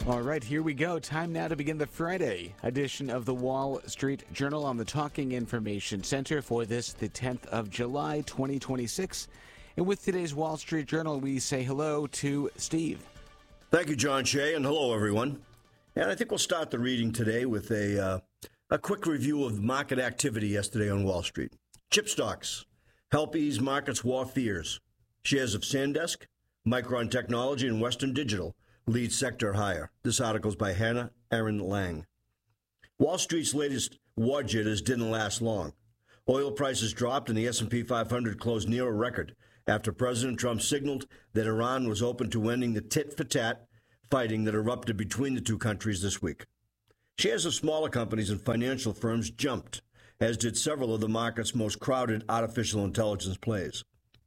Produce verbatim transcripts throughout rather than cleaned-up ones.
All right, here we go. Time now to begin the Friday edition of the Wall Street Journal on the Talking Information Center for this, the tenth of July, twenty twenty-six. And with today's Wall Street Journal, we say hello to Steve. Thank you, John Shea, and hello, everyone. And I think we'll start the reading today with a uh, a quick review of market activity yesterday on Wall Street. Chip stocks help ease markets' war fears. Shares of SanDisk, Micron Technology, and Western Digital lead sector higher. This article is by Hannah Aaron Lang. Wall Street's latest war jitters didn't last long. Oil prices dropped and the S and P five hundred closed near a record after President Trump signaled that Iran was open to ending the tit-for-tat fighting that erupted between the two countries this week. Shares of smaller companies and financial firms jumped, as did several of the market's most crowded artificial intelligence plays.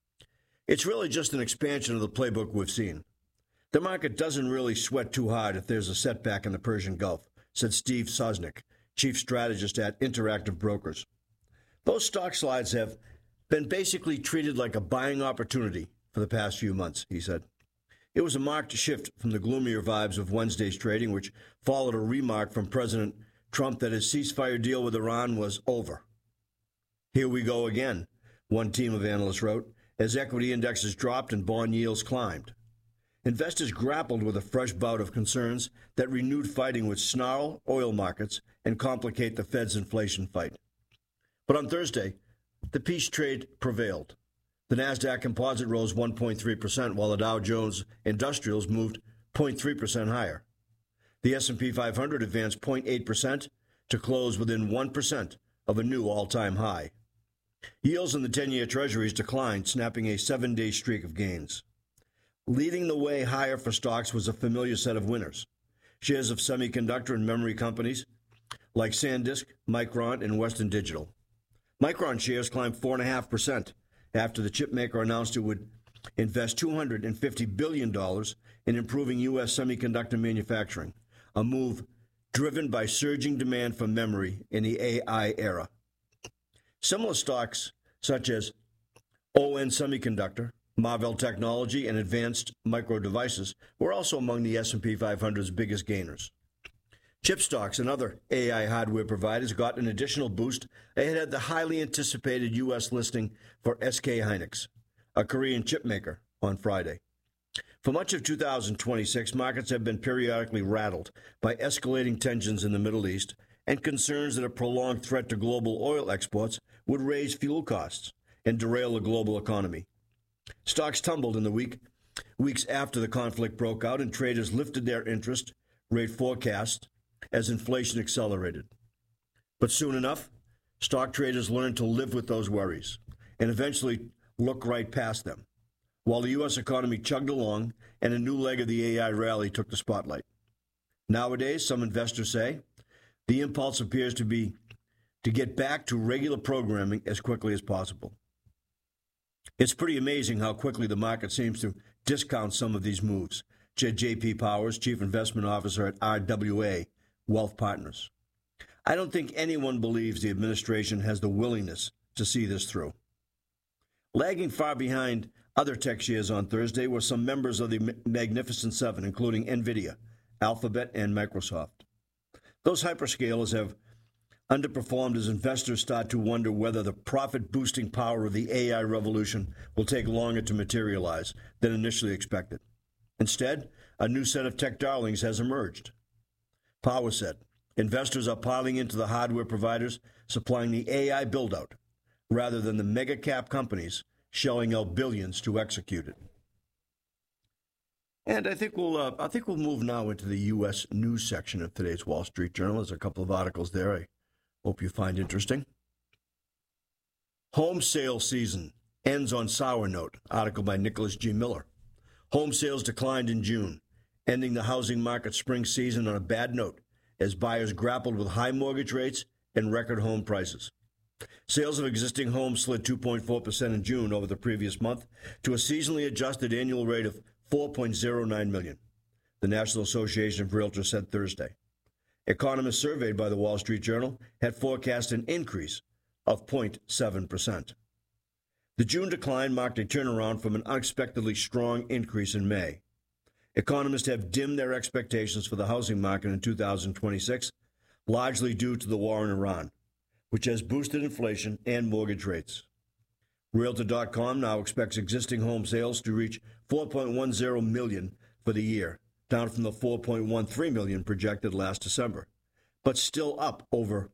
It's really just an expansion of the playbook we've seen. The market doesn't really sweat too hard if there's a setback in the Persian Gulf, said Steve Sosnick, chief strategist at Interactive Brokers. Those stock slides have been basically treated like a buying opportunity for the past few months, he said. It was a marked shift from the gloomier vibes of Wednesday's trading, which followed a remark from President Trump that his ceasefire deal with Iran was over. Here we go again, one team of analysts wrote, as equity indexes dropped and bond yields climbed. Investors grappled with a fresh bout of concerns that renewed fighting would snarl oil markets and complicate the Fed's inflation fight. But on Thursday, the peace trade prevailed. The NASDAQ composite rose one point three percent, while the Dow Jones Industrials moved zero point three percent higher. The S and P five hundred advanced zero point eight percent to close within one percent of a new all-time high. Yields in the ten-year Treasuries declined, snapping a seven-day streak of gains. Leading the way higher for stocks was a familiar set of winners. Shares of semiconductor and memory companies like SanDisk, Micron, and Western Digital. Micron shares climbed four point five percent after the chipmaker announced it would invest two hundred fifty billion dollars in improving U S semiconductor manufacturing, a move driven by surging demand for memory in the A I era. Similar stocks such as O N Semiconductor, Marvell Technology, and Advanced Micro Devices were also among the S and P five hundred's biggest gainers. Chip stocks and other A I hardware providers got an additional boost ahead of the highly anticipated U S listing for S K Hynix, a Korean chip maker, on Friday. For much of two thousand twenty-six, markets have been periodically rattled by escalating tensions in the Middle East and concerns that a prolonged threat to global oil exports would raise fuel costs and derail the global economy. Stocks tumbled in the week, weeks after the conflict broke out, and traders lifted their interest rate forecasts as inflation accelerated. But soon enough, stock traders learned to live with those worries and eventually look right past them, while the U S economy chugged along and a new leg of the A I rally took the spotlight. Nowadays, some investors say, the impulse appears to be to get back to regular programming as quickly as possible. It's pretty amazing how quickly the market seems to discount some of these moves, said J P Powers, Chief Investment Officer at R W A Wealth Partners. I don't think anyone believes the administration has the willingness to see this through. Lagging far behind other tech shares on Thursday were some members of the Magnificent Seven, including NVIDIA, Alphabet, and Microsoft. Those hyperscalers have underperformed as investors start to wonder whether the profit-boosting power of the A I revolution will take longer to materialize than initially expected. Instead, a new set of tech darlings has emerged. Power said, investors are piling into the hardware providers supplying the A I build-out, rather than the mega-cap companies shelling out billions to execute it. And I think we'll uh, I think we'll move now into the U S news section of today's Wall Street Journal. There's a couple of articles there I hope you find interesting. Home sales season ends on sour note. Article by Nicholas G. Miller. Home sales declined in June, ending the housing market spring season on a bad note as buyers grappled with high mortgage rates and record home prices. Sales of existing homes slid two point four percent in June over the previous month to a seasonally adjusted annual rate of four point zero nine million, the National Association of Realtors said Thursday. Economists surveyed by the Wall Street Journal had forecast an increase of zero point seven percent. The June decline marked a turnaround from an unexpectedly strong increase in May. Economists have dimmed their expectations for the housing market in two thousand twenty-six, largely due to the war in Iran, which has boosted inflation and mortgage rates. Realtor dot com now expects existing home sales to reach four point one zero million for the year, down from the four point one three million projected last December, but still up over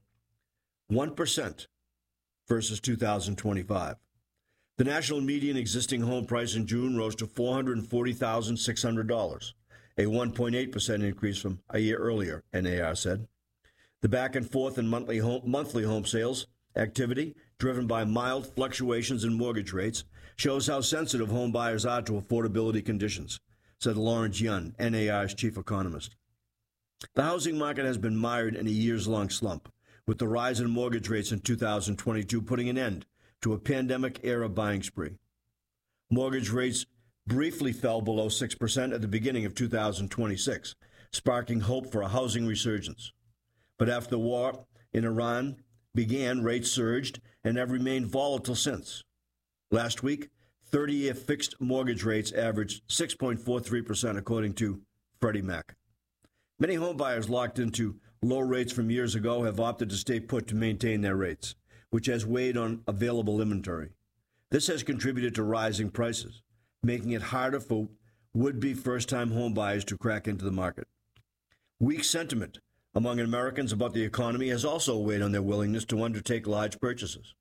one percent versus two thousand twenty-five. The national median existing home price in June rose to four hundred forty thousand six hundred dollars, a one point eight percent increase from a year earlier, N A R said. The back and forth in monthly home, monthly home sales activity, driven by mild fluctuations in mortgage rates, shows how sensitive home buyers are to affordability conditions, said Lawrence Yun, N A R's chief economist. The housing market has been mired in a years-long slump, with the rise in mortgage rates in two thousand twenty-two putting an end to a pandemic-era buying spree. Mortgage rates briefly fell below six percent at the beginning of two thousand twenty-six, sparking hope for a housing resurgence. But after the war in Iran began, rates surged and have remained volatile since. Last week, thirty-year fixed mortgage rates averaged six point four three percent, according to Freddie Mac. Many homebuyers locked into low rates from years ago have opted to stay put to maintain their rates, which has weighed on available inventory. This has contributed to rising prices, making it harder for would-be first-time homebuyers to crack into the market. Weak sentiment among Americans about the economy has also weighed on their willingness to undertake large purchases.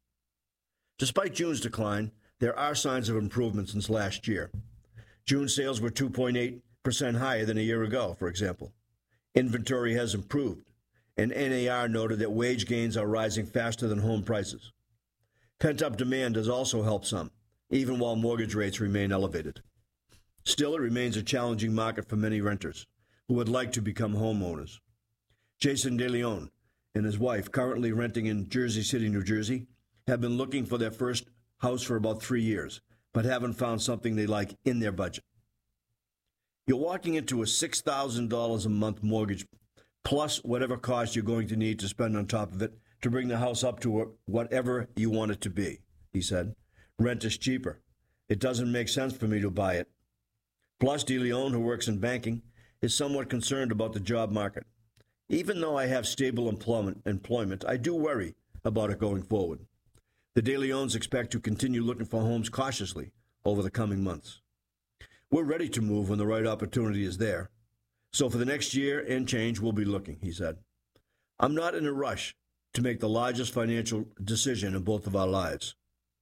Despite June's decline, there are signs of improvement since last year. June sales were two point eight percent higher than a year ago, for example. Inventory has improved, and N A R noted that wage gains are rising faster than home prices. Pent-up demand has also helped some, even while mortgage rates remain elevated. Still, it remains a challenging market for many renters who would like to become homeowners. Jason DeLeon and his wife, currently renting in Jersey City, New Jersey, have been looking for their first house for about three years, but haven't found something they like in their budget. You're walking into a six thousand dollars a month mortgage, plus whatever cost you're going to need to spend on top of it to bring the house up to whatever you want it to be, he said. Rent is cheaper. It doesn't make sense for me to buy it. Plus, DeLeon, who works in banking, is somewhat concerned about the job market. Even though I have stable employment, employment, I do worry about it going forward. The DeLeons expect to continue looking for homes cautiously over the coming months. We're ready to move when the right opportunity is there. So for the next year and change, we'll be looking, he said. I'm not in a rush to make the largest financial decision in both of our lives.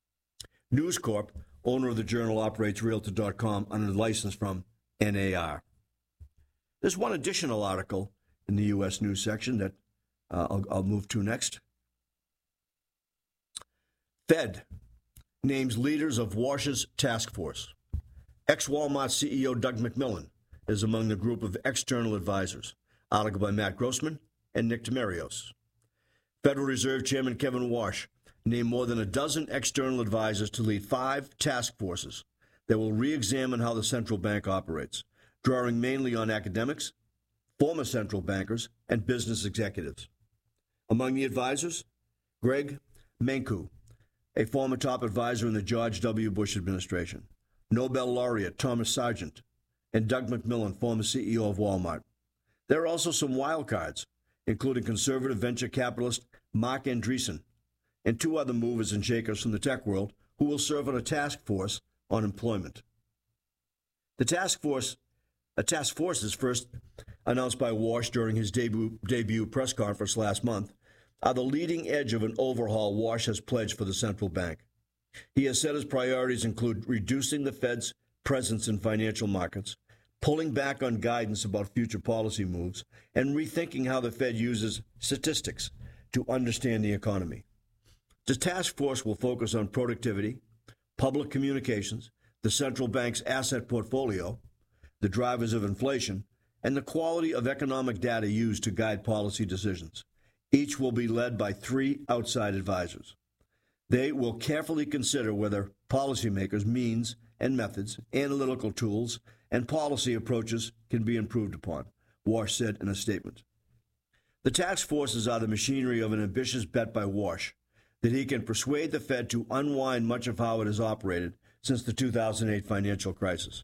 News Corp, owner of the Journal, operates Realtor dot com under a license from N A R. There's one additional article in the U S news section that uh, I'll, I'll move to next. Fed names leaders of WASH's task force. Ex-Walmart C E O Doug McMillon is among the group of external advisors. Article by Matt Grossman and Nick Tamarios. Federal Reserve Chairman Kevin Warsh named more than a dozen external advisors to lead five task forces that will re-examine how the central bank operates, drawing mainly on academics, former central bankers, and business executives. Among the advisors, Greg Mankiw, a former top advisor in the George W. Bush administration, Nobel laureate Thomas Sargent, and Doug McMillon, former C E O of Walmart. There are also some wild cards, including conservative venture capitalist Mark Andreessen and two other movers and shakers from the tech world who will serve on a task force on employment. The task force, a task force is first announced by Warsh during his debut, debut press conference last month, are the leading edge of an overhaul Warsh has pledged for the central bank. He has said his priorities include reducing the Fed's presence in financial markets, pulling back on guidance about future policy moves, and rethinking how the Fed uses statistics to understand the economy. The task force will focus on productivity, public communications, the central bank's asset portfolio, the drivers of inflation, and the quality of economic data used to guide policy decisions. Each will be led by three outside advisors. They will carefully consider whether policymakers' means and methods, analytical tools, and policy approaches can be improved upon, Warsh said in a statement. The task forces are the machinery of an ambitious bet by Warsh that he can persuade the Fed to unwind much of how it has operated since the two thousand eight financial crisis.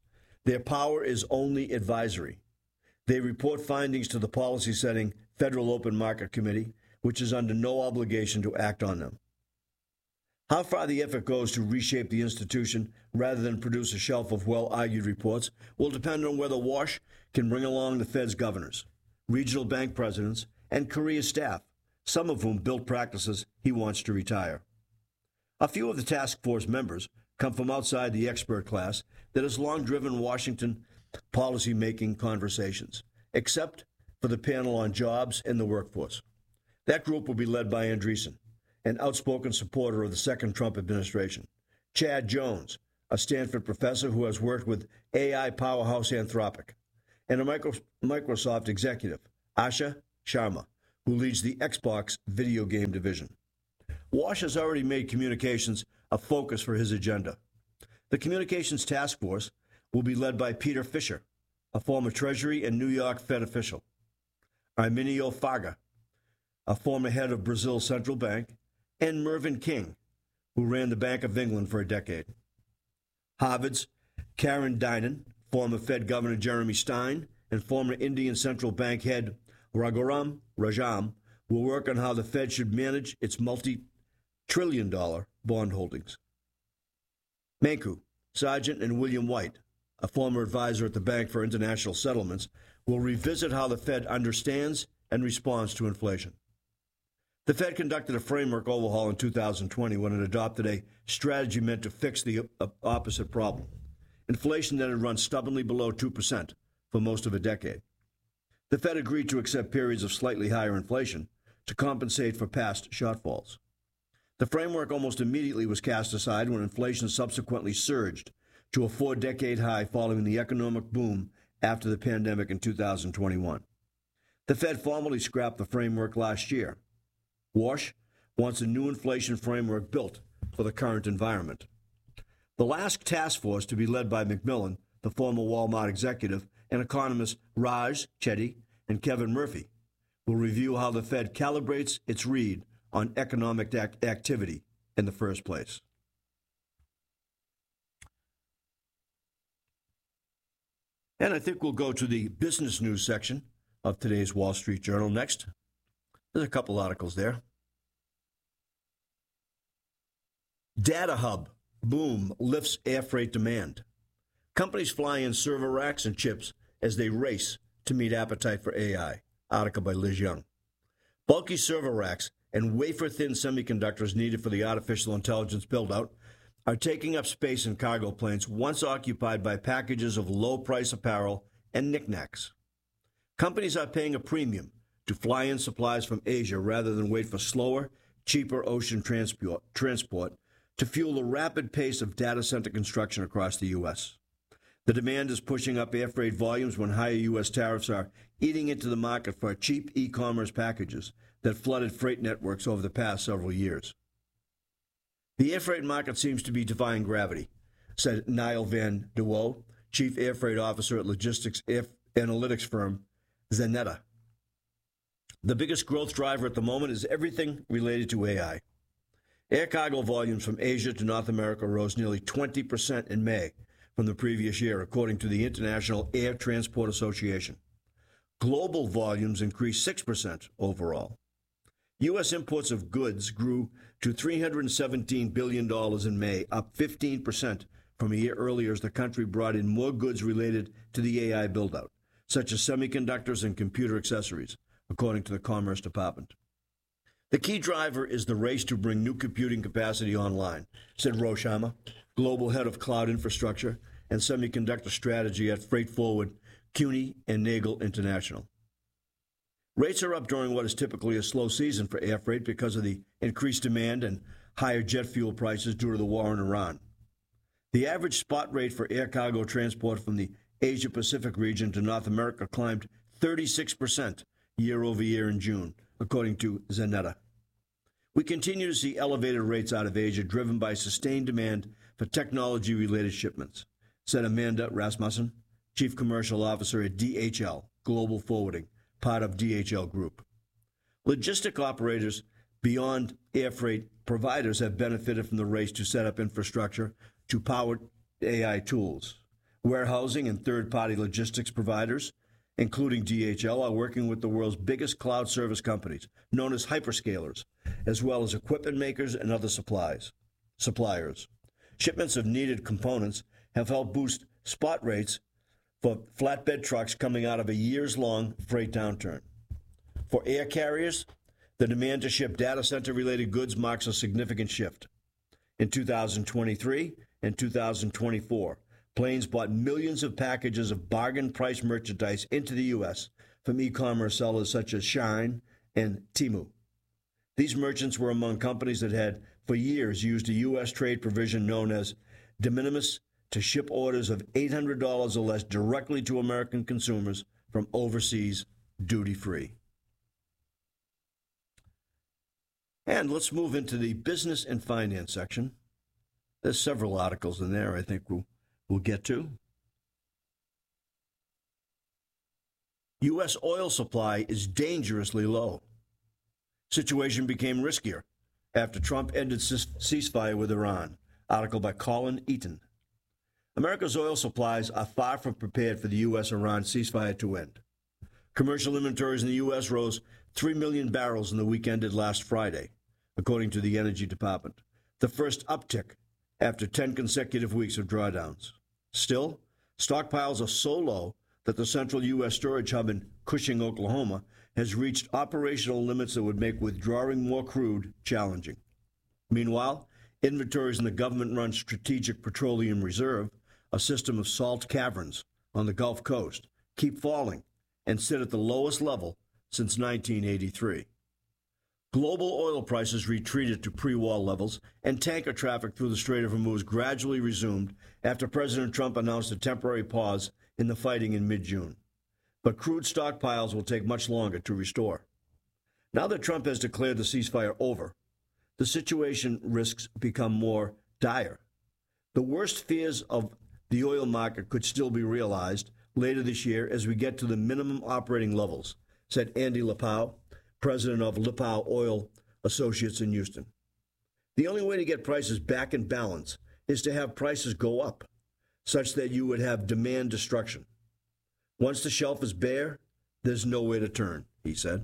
Their power is only advisory. They report findings to the policy-setting Federal Open Market Committee, which is under no obligation to act on them. How far the effort goes to reshape the institution rather than produce a shelf of well-argued reports will depend on whether Warsh can bring along the Fed's governors, regional bank presidents, and career staff, some of whom built practices he wants to retire. A few of the task force members come from outside the expert class that has long driven Washington policy-making conversations, except for the panel on jobs and the workforce. That group will be led by Andreessen, an outspoken supporter of the second Trump administration, Chad Jones, a Stanford professor who has worked with A I powerhouse Anthropic, and a micro, Microsoft executive, Asha Sharma, who leads the Xbox video game division. Warsh has already made communications a focus for his agenda. The Communications Task Force will be led by Peter Fisher, a former Treasury and New York Fed official, Arminio Fraga, a former head of Brazil's central bank, and Mervyn King, who ran the Bank of England for a decade. Harvard's Karen Dinan, former Fed Governor Jeremy Stein, and former Indian Central Bank head Raghuram Rajan will work on how the Fed should manage its multi-trillion dollar bond holdings. Manku, Sargent, and William White, a former advisor at the Bank for International Settlements, will revisit how the Fed understands and responds to inflation. The Fed conducted a framework overhaul in two thousand twenty when it adopted a strategy meant to fix the opposite problem, inflation that had run stubbornly below two percent for most of a decade. The Fed agreed to accept periods of slightly higher inflation to compensate for past shortfalls. The framework almost immediately was cast aside when inflation subsequently surged to a four-decade high following the economic boom after the pandemic in two thousand twenty-one. The Fed formally scrapped the framework last year. Warsh wants a new inflation framework built for the current environment. The last task force, to be led by Macmillan, the former Walmart executive, and economists Raj Chetty and Kevin Murphy, will review how the Fed calibrates its read on economic act- activity in the first place. And I think we'll go to the business news section of today's Wall Street Journal next. There's a couple articles there. Data hub boom lifts air freight demand. Companies fly in server racks and chips as they race to meet appetite for A I. Article by Liz Young. Bulky server racks and wafer-thin semiconductors needed for the artificial intelligence build-out are taking up space in cargo planes once occupied by packages of low-price apparel and knickknacks. Companies are paying a premium to fly in supplies from Asia rather than wait for slower, cheaper ocean transport, transport to fuel the rapid pace of data center construction across the U S. The demand is pushing up air freight volumes when higher U S tariffs are eating into the market for cheap e-commerce packages that flooded freight networks over the past several years. The air freight market seems to be defying gravity, said Niall Van de Woo, chief air freight officer at logistics air analytics firm Zenetta. The biggest growth driver at the moment is everything related to A I. Air cargo volumes from Asia to North America rose nearly twenty percent in May from the previous year, according to the International Air Transport Association. Global volumes increased six percent overall. U S imports of goods grew to three hundred seventeen billion dollars in May, up fifteen percent from a year earlier as the country brought in more goods related to the A I build-out, such as semiconductors and computer accessories, according to the Commerce Department. The key driver is the race to bring new computing capacity online, said Ro Sharma, global head of cloud infrastructure and semiconductor strategy at Freight Forward, CUNY, and Nagel International. Rates are up during what is typically a slow season for air freight because of the increased demand and higher jet fuel prices due to the war in Iran. The average spot rate for air cargo transport from the Asia-Pacific region to North America climbed thirty-six percent year over year in June, according to Zenetta. We continue to see elevated rates out of Asia driven by sustained demand for technology-related shipments, said Amanda Rasmussen, Chief Commercial Officer at D H L, Global Forwarding, part of D H L Group. Logistic operators beyond air freight providers have benefited from the race to set up infrastructure to power A I tools, Warehousing and third-party logistics providers, including D H L, are working with the world's biggest cloud service companies, known as hyperscalers, as well as equipment makers and other supplies, suppliers. Shipments of needed components have helped boost spot rates for flatbed trucks coming out of a years-long freight downturn. For air carriers, the demand to ship data center-related goods marks a significant shift. In two thousand twenty-three and two thousand twenty-four, planes bought millions of packages of bargain-priced merchandise into the U S from e-commerce sellers such as Shine and Temu. These merchants were among companies that had, for years, used a U S trade provision known as de minimis to ship orders of eight hundred dollars or less directly to American consumers from overseas duty-free. And let's move into the business and finance section. There's several articles in there I think we'll, we'll get to. U S oil supply is dangerously low. Situation became riskier after Trump ended ceasefire with Iran. Article by Colin Eaton. America's oil supplies are far from prepared for the U S-Iran ceasefire to end. Commercial inventories in the U S rose three million barrels in the week ended last Friday, according to the Energy Department, the first uptick after ten consecutive weeks of drawdowns. Still, stockpiles are so low that the central U S storage hub in Cushing, Oklahoma, has reached operational limits that would make withdrawing more crude challenging. Meanwhile, inventories in the government-run Strategic Petroleum Reserve, a system of salt caverns on the Gulf Coast, keep falling and sit at the lowest level since nineteen eighty-three. Global oil prices retreated to pre-war levels, and tanker traffic through the Strait of Hormuz gradually resumed after President Trump announced a temporary pause in the fighting in mid-June. But crude stockpiles will take much longer to restore. Now that Trump has declared the ceasefire over, the situation risks become more dire. The worst fears of the oil market could still be realized later this year as we get to the minimum operating levels, said Andy Lipow, president of Lipow Oil Associates in Houston. The only way to get prices back in balance is to have prices go up, such that you would have demand destruction. Once the shelf is bare, there's nowhere to turn, he said.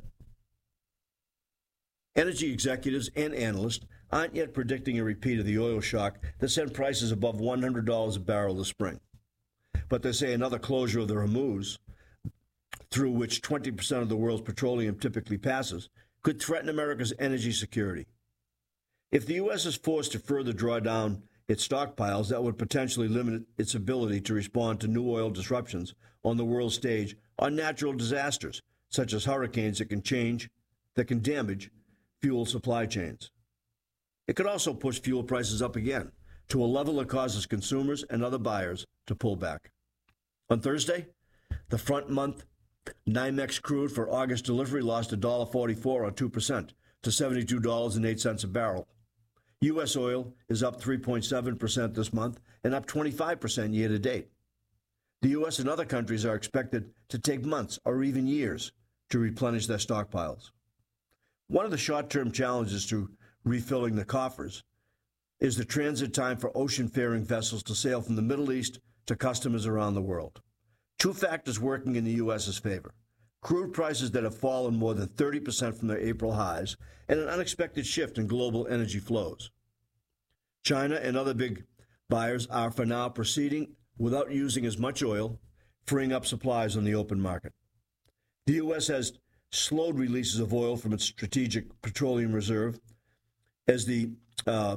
Energy executives and analysts aren't yet predicting a repeat of the oil shock that sent prices above one hundred dollars a barrel this spring. But they say another closure of the Hormuz, through which twenty percent of the world's petroleum typically passes, could threaten America's energy security. If the U S is forced to further draw down its stockpiles, that would potentially limit its ability to respond to new oil disruptions on the world stage or natural disasters, such as hurricanes that can change, that can damage fuel supply chains. It could also push fuel prices up again to a level that causes consumers and other buyers to pull back. On Thursday, the front month NYMEX crude for August delivery lost one dollar forty-four or two percent to seventy-two dollars and eight cents a barrel. U S oil is up three point seven percent this month and up twenty-five percent year to date. The U S and other countries are expected to take months or even years to replenish their stockpiles. One of the short-term challenges to refilling the coffers is the transit time for ocean-faring vessels to sail from the Middle East to customers around the world. Two factors working in the U S's favor: crude prices that have fallen more than thirty percent from their April highs, and an unexpected shift in global energy flows. China and other big buyers are for now proceeding without using as much oil, freeing up supplies on the open market. The U S has slowed releases of oil from its Strategic Petroleum Reserve as the uh,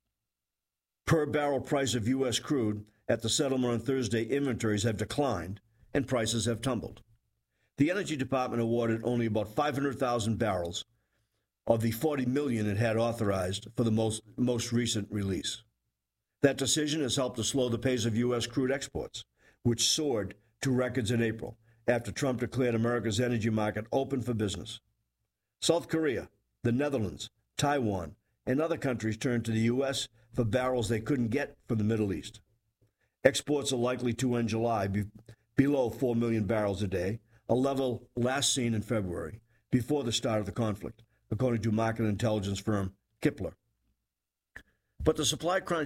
per barrel price of U S crude at the settlement on Thursday inventories have declined and prices have tumbled. The Energy Department awarded only about five hundred thousand barrels of the forty million it had authorized for the most, most recent release. That decision has helped to slow the pace of U S crude exports, which soared to records in April after Trump declared America's energy market open for business. South Korea, the Netherlands, Taiwan, and other countries turned to the U S for barrels they couldn't get from the Middle East. Exports are likely to end July be below four million barrels a day, a level last seen in February, before the start of the conflict, according to market intelligence firm Kpler. But the supply crunch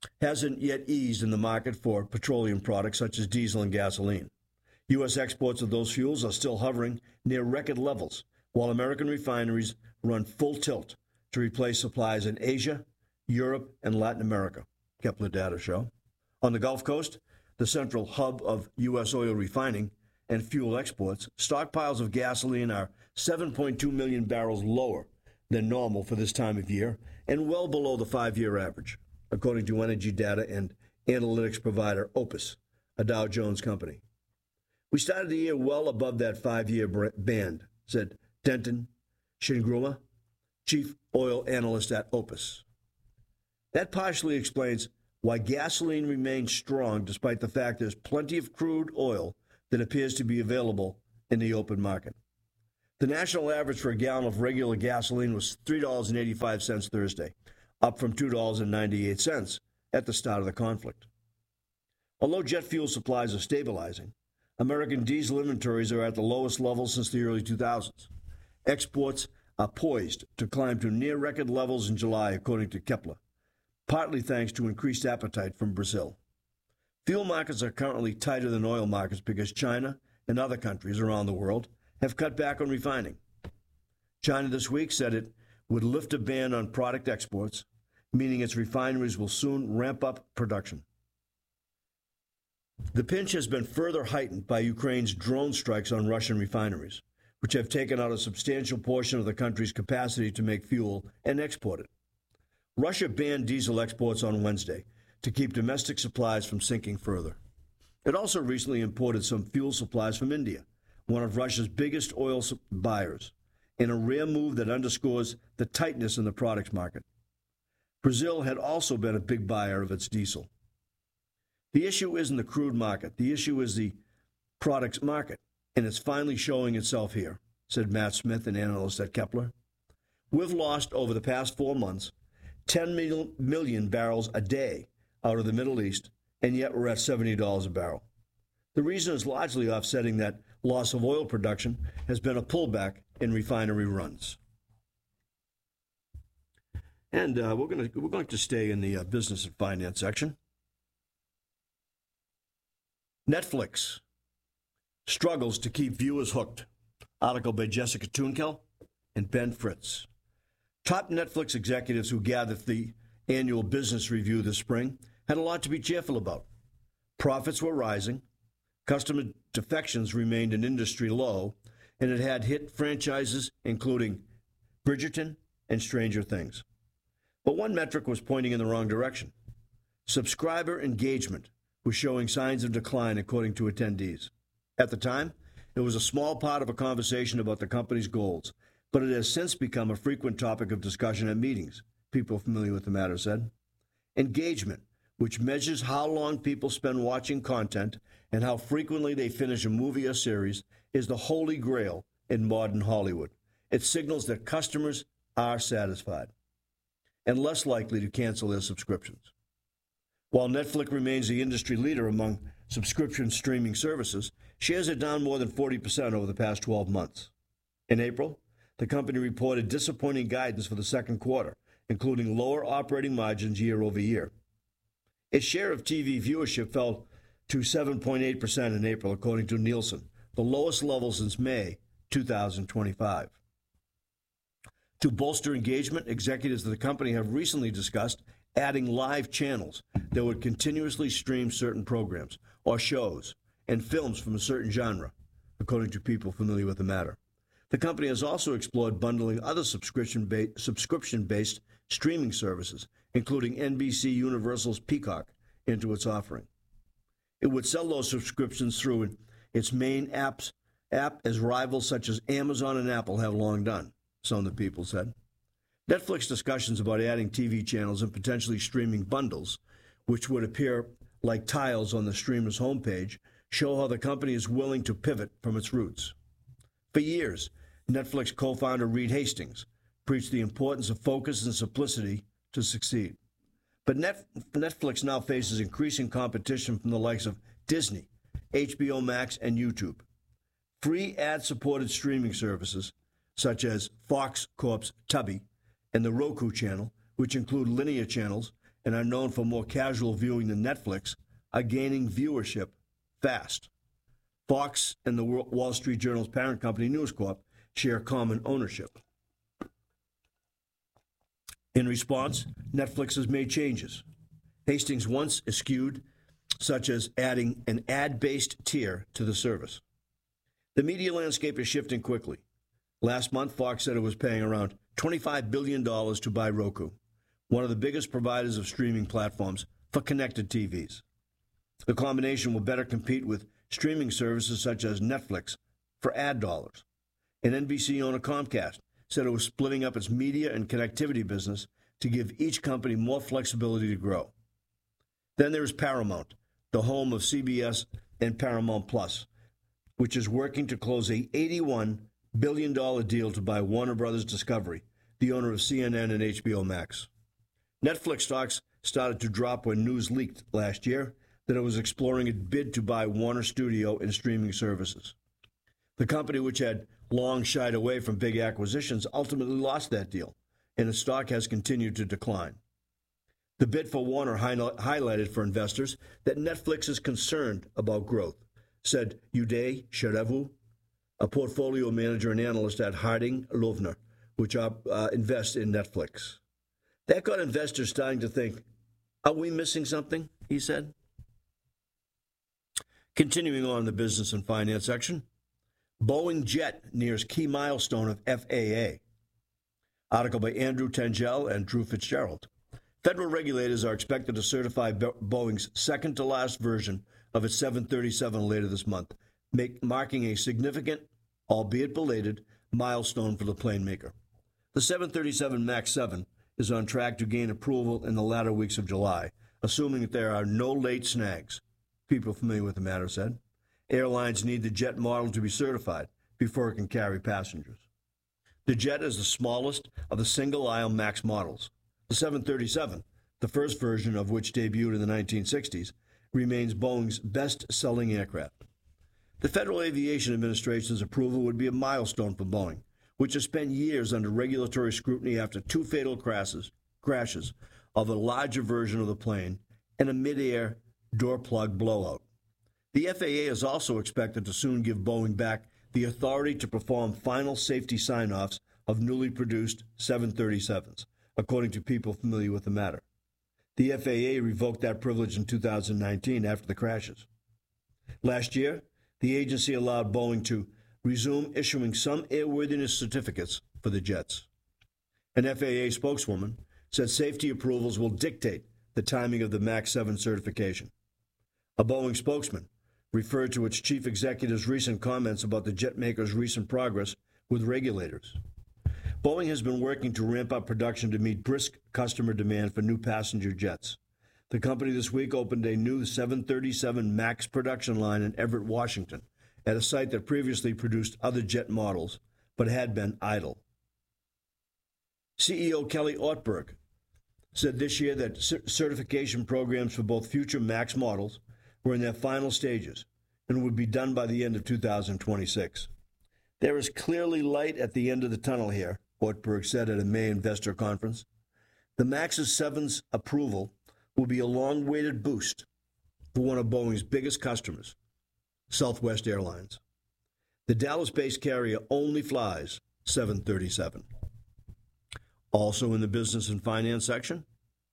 hasn't yet eased in the market for petroleum products such as diesel and gasoline. U S exports of those fuels are still hovering near record levels, while American refineries run full tilt to replace supplies in Asia, Europe, and Latin America, Kepler data show. On the Gulf Coast, the central hub of U S oil refining and fuel exports, stockpiles of gasoline are seven point two million barrels lower than normal for this time of year and well below the five-year average, according to energy data and analytics provider Opus, a Dow Jones company. We started the year well above that five-year band, said Denton Shingruma, chief oil analyst at Opus. That partially explains why gasoline remains strong despite the fact there's plenty of crude oil that appears to be available in the open market. The national average for a gallon of regular gasoline was three dollars and eighty-five cents Thursday, up from two dollars and ninety-eight cents at the start of the conflict. Although jet fuel supplies are stabilizing, American diesel inventories are at the lowest level since the early two thousands. Exports are poised to climb to near record levels in July, according to Kepler, partly thanks to increased appetite from Brazil. Fuel markets are currently tighter than oil markets because China and other countries around the world have cut back on refining. China this week said it would lift a ban on product exports, meaning its refineries will soon ramp up production. The pinch has been further heightened by Ukraine's drone strikes on Russian refineries, which have taken out a substantial portion of the country's capacity to make fuel and export it. Russia banned diesel exports on Wednesday to keep domestic supplies from sinking further. It also recently imported some fuel supplies from India, one of Russia's biggest oil buyers, in a rare move that underscores the tightness in the products market. Brazil had also been a big buyer of its diesel. The issue isn't the crude market. The issue is the products market, and it's finally showing itself here, said Matt Smith, an analyst at Kepler. We've lost, over the past four months, ten million barrels a day out of the Middle East, and yet we're at seventy dollars a barrel. The reason is largely offsetting that loss of oil production has been a pullback in refinery runs. And uh, we're going to we're going to stay in the uh, business and finance section. Netflix struggles to keep viewers hooked. Article by Jessica Tunkel and Ben Fritz. Top Netflix executives who gathered for the annual business review this spring had a lot to be cheerful about. Profits were rising, customer defections remained an industry low, and it had hit franchises including Bridgerton and Stranger Things. But one metric was pointing in the wrong direction. Subscriber engagement was showing signs of decline, according to attendees. At the time, it was a small part of a conversation about the company's goals, but it has since become a frequent topic of discussion at meetings, people familiar with the matter said. Engagement, which measures how long people spend watching content and how frequently they finish a movie or series, is the holy grail in modern Hollywood. It signals that customers are satisfied and less likely to cancel their subscriptions. While Netflix remains the industry leader among subscription streaming services, shares are down more than forty percent over the past twelve months. In April, the company reported disappointing guidance for the second quarter, including lower operating margins year over year. Its share of T V viewership fell to seven point eight percent in April, according to Nielsen, the lowest level since May two thousand twenty-five. To bolster engagement, executives of the company have recently discussed adding live channels that would continuously stream certain programs or shows and films from a certain genre, according to people familiar with the matter. The company has also explored bundling other subscription-based, subscription-based streaming services, including N B C Universal's Peacock, into its offering. It would sell those subscriptions through its main apps, app as rivals such as Amazon and Apple have long done, some of the people said. Netflix discussions about adding T V channels and potentially streaming bundles, which would appear like tiles on the streamer's homepage, show how the company is willing to pivot from its roots. For years, Netflix co-founder Reed Hastings preached the importance of focus and simplicity to succeed. But Net- Netflix now faces increasing competition from the likes of Disney, H B O Max, and YouTube. Free ad-supported streaming services, such as Fox Corp's Tubi and the Roku channel, which include linear channels and are known for more casual viewing than Netflix, are gaining viewership fast. Fox and the Wall Street Journal's parent company, News Corp, share common ownership. In response, Netflix has made changes. Hastings once eschewed, such as adding an ad-based tier to the service. The media landscape is shifting quickly. Last month, Fox said it was paying around twenty-five billion dollars to buy Roku, one of the biggest providers of streaming platforms for connected T Vs. The combination will better compete with streaming services such as Netflix for ad dollars. And N B C owner Comcast said it was splitting up its media and connectivity business to give each company more flexibility to grow. Then there is Paramount, the home of C B S and Paramount Plus, which is working to close a eighty-one billion dollars deal to buy Warner Brothers Discovery, the owner of C N N and H B O Max. Netflix stocks started to drop when news leaked last year that it was exploring a bid to buy Warner Studio and streaming services. The company, which had long shied away from big acquisitions, ultimately lost that deal, and its stock has continued to decline. The bid for Warner highlighted for investors that Netflix is concerned about growth, said Uday Sharevu, a portfolio manager and analyst at Harding Loevner, which uh, invests in Netflix. That got investors starting to think, are we missing something, he said. Continuing on in the business and finance section, Boeing Jet nears key milestone of F A A. Article by Andrew Tangel and Drew Fitzgerald. Federal regulators are expected to certify Boeing's second-to-last version of its seven thirty-seven later this month, make, marking a significant, albeit belated, milestone for the plane maker. The seven thirty-seven MAX seven is on track to gain approval in the latter weeks of July, assuming that there are no late snags. People familiar with the matter said. Airlines need the jet model to be certified before it can carry passengers. The jet is the smallest of the single-aisle MAX models. The seven thirty-seven, the first version of which debuted in the nineteen sixties, remains Boeing's best-selling aircraft. The Federal Aviation Administration's approval would be a milestone for Boeing, which has spent years under regulatory scrutiny after two fatal crashes, crashes of a larger version of the plane and a mid-air door plug blowout. The F A A is also expected to soon give Boeing back the authority to perform final safety sign-offs of newly produced seven thirty-sevens, according to people familiar with the matter. The F A A revoked that privilege in two thousand nineteen after the crashes. Last year, the agency allowed Boeing to resume issuing some airworthiness certificates for the jets. An F A A spokeswoman said safety approvals will dictate the timing of the MAX seven certification. A Boeing spokesman referred to its chief executive's recent comments about the jet maker's recent progress with regulators. Boeing has been working to ramp up production to meet brisk customer demand for new passenger jets. The company this week opened a new seven thirty-seven MAX production line in Everett, Washington, at a site that previously produced other jet models, but had been idle. C E O Kelly Ortberg said this year that certification programs for both future MAX models were in their final stages and would be done by the end of two thousand twenty-six. There is clearly light at the end of the tunnel here, Ortberg said at a May investor conference. The MAX seven's approval will be a long-awaited boost for one of Boeing's biggest customers, Southwest Airlines. The Dallas-based carrier only flies seven thirty-seven. Also in the business and finance section,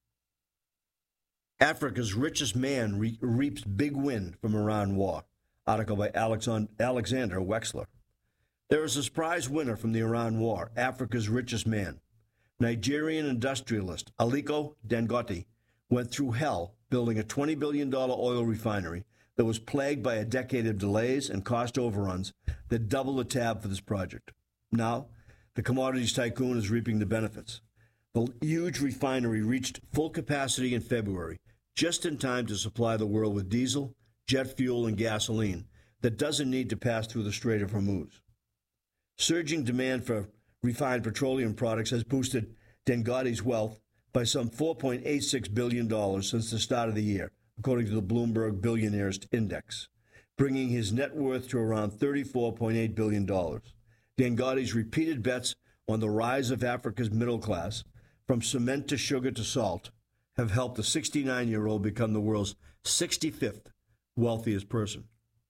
Africa's richest man re- reaps big win from Iran war. Article by Alexand- Alexander Wexler. There is a surprise winner from the Iran war, Africa's richest man. Nigerian industrialist Aliko Dangote went through hell building a twenty billion dollars oil refinery that was plagued by a decade of delays and cost overruns that doubled the tab for this project. Now, the commodities tycoon is reaping the benefits. The huge refinery reached full capacity in February, just in time to supply the world with diesel, jet fuel, and gasoline that doesn't need to pass through the Strait of Hormuz. Surging demand for refined petroleum products has boosted Dangote's wealth by some four point eight six billion dollars since the start of the year, according to the Bloomberg Billionaires Index, bringing his net worth to around thirty-four point eight billion dollars. Dangote's repeated bets on the rise of Africa's middle class, from cement to sugar to salt, have helped the sixty-nine-year-old become the world's sixty-fifth wealthiest person.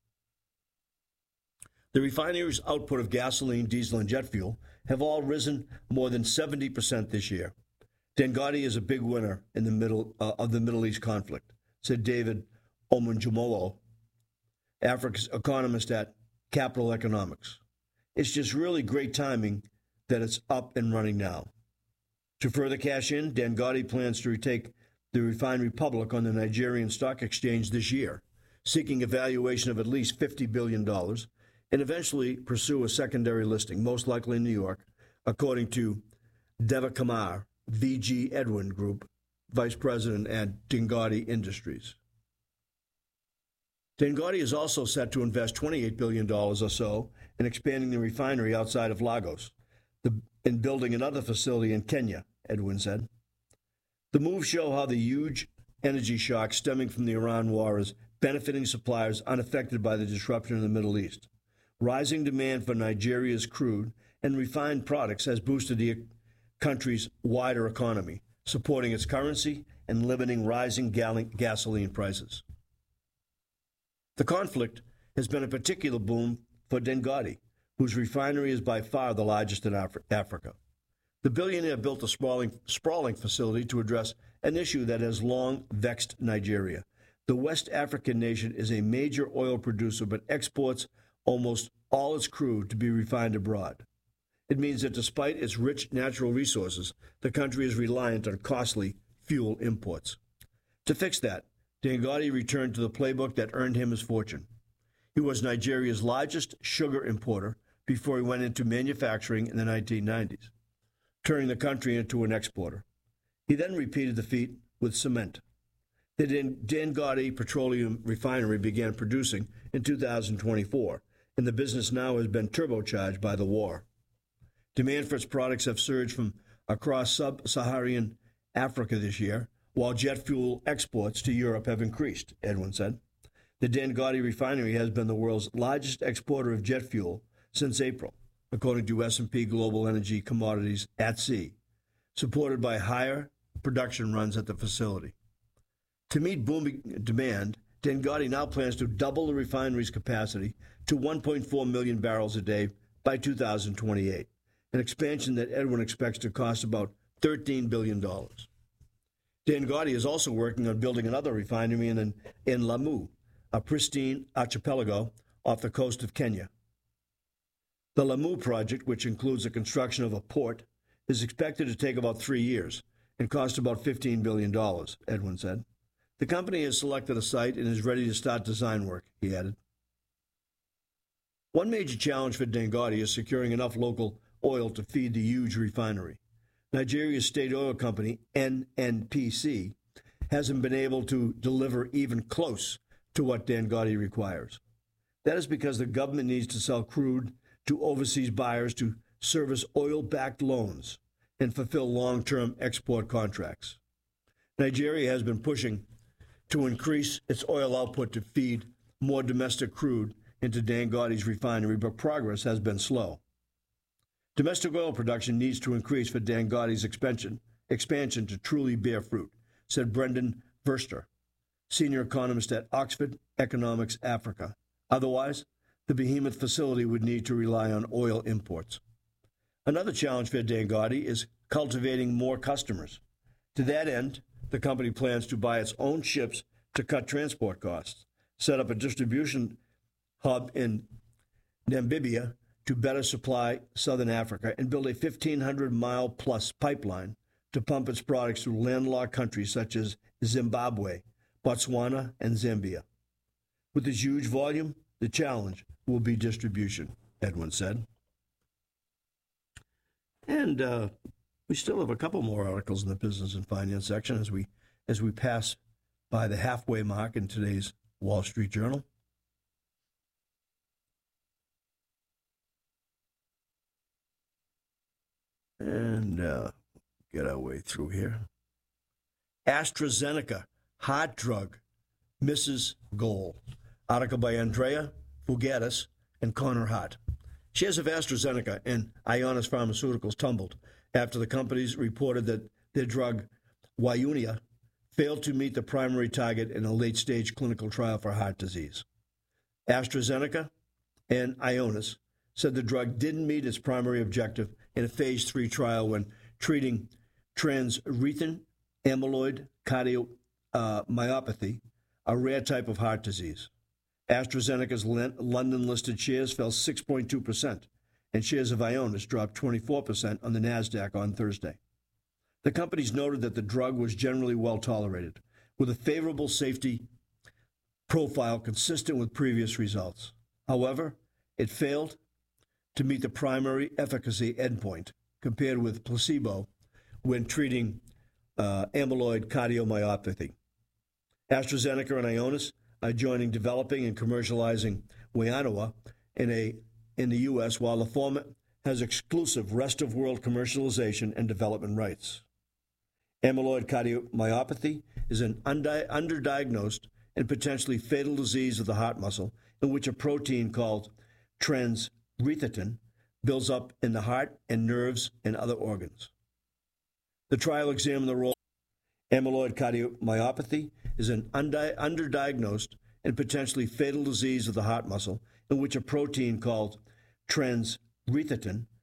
The refinery's output of gasoline, diesel, and jet fuel have all risen more than seventy percent this year. Dangote is a big winner in the middle uh, of the Middle East conflict, said David Omonjumolo, Africa's economist at Capital Economics. It's just really great timing that it's up and running now. To further cash in, Dangote plans to retake the refinery public on the Nigerian Stock Exchange this year, seeking a valuation of at least fifty billion dollars, and eventually pursue a secondary listing, most likely in New York, according to Deva Kamar, V G Edwin Group, Vice President at Dangote Industries. Dangote is also set to invest twenty-eight billion dollars or so in expanding the refinery outside of Lagos and building another facility in Kenya, Edwin said. The moves show how the huge energy shock stemming from the Iran war is benefiting suppliers unaffected by the disruption in the Middle East. Rising demand for Nigeria's crude and refined products has boosted the country's wider economy, supporting its currency and limiting rising gasoline prices. The conflict has been a particular boom for Dangote, whose refinery is by far the largest in Af- Africa. The billionaire built a sprawling, sprawling facility to address an issue that has long vexed Nigeria. The West African nation is a major oil producer but exports almost all its crude to be refined abroad. It means that despite its rich natural resources, the country is reliant on costly fuel imports. To fix that, Dangote returned to the playbook that earned him his fortune. He was Nigeria's largest sugar importer before he went into manufacturing in the nineteen nineties, turning the country into an exporter. He then repeated the feat with cement. The Dangote Petroleum Refinery began producing in two thousand twenty-four, and the business now has been turbocharged by the war. Demand for its products have surged from across sub-Saharan Africa this year, while jet fuel exports to Europe have increased, Edwin said. The Dangote Refinery has been the world's largest exporter of jet fuel since April, according to S and P Global Energy Commodities at Sea, supported by higher production runs at the facility. To meet booming demand, Dangote now plans to double the refinery's capacity to one point four million barrels a day by two thousand twenty-eight, an expansion that Edwin expects to cost about thirteen billion dollars. Dangote is also working on building another refinery in, in Lamu, a pristine archipelago off the coast of Kenya. The Lamu project, which includes the construction of a port, is expected to take about three years and cost about fifteen billion dollars, Edwin said. The company has selected a site and is ready to start design work, he added. One major challenge for Dangote is securing enough local oil to feed the huge refinery. Nigeria's state oil company, N N P C, hasn't been able to deliver even close to what Dangote requires. That is because the government needs to sell crude to overseas buyers to service oil-backed loans and fulfill long-term export contracts. Nigeria has been pushing to increase its oil output to feed more domestic crude into Dangote's refinery, but progress has been slow. Domestic oil production needs to increase for Dangote's expansion, expansion to truly bear fruit, said Brendan Verster, senior economist at Oxford Economics Africa. Otherwise, the behemoth facility would need to rely on oil imports. Another challenge for Dangote is cultivating more customers. To that end, the company plans to buy its own ships to cut transport costs, set up a distribution hub in Namibia to better supply southern Africa, and build a fifteen hundred mile plus pipeline to pump its products through landlocked countries such as Zimbabwe, Botswana, and Zambia. With this huge volume, the challenge will be distribution, Edwin said. And uh, we still have a couple more articles in the business and finance section as we as we pass by the halfway mark in today's Wall Street Journal. And uh, get our way through here. AstraZeneca, heart drug, misses goal. Article by Andrea Fugedis and Connor Hart. Shares of AstraZeneca and Ionis Pharmaceuticals tumbled after the companies reported that their drug, Wyunia, failed to meet the primary target in a late-stage clinical trial for heart disease. AstraZeneca and Ionis said the drug didn't meet its primary objective in a phase three trial when treating transthyretin amyloid cardiomyopathy, a rare type of heart disease. AstraZeneca's London-listed shares fell six point two percent, and shares of Ionis dropped twenty-four percent on the NASDAQ on Thursday. The companies noted that the drug was generally well tolerated, with a favorable safety profile consistent with previous results. However, it failed to meet the primary efficacy endpoint compared with placebo when treating uh, amyloid cardiomyopathy. AstraZeneca and Ionis are joining developing and commercializing Wainua in, a, in the U S, while the former has exclusive rest-of-world commercialization and development rights. Amyloid cardiomyopathy is an undi- underdiagnosed and potentially fatal disease of the heart muscle in which a protein called transthyretin builds up in the heart and nerves and other organs. The trial examined the role of amyloid cardiomyopathy is an undi- underdiagnosed and potentially fatal disease of the heart muscle in which a protein called transthyretin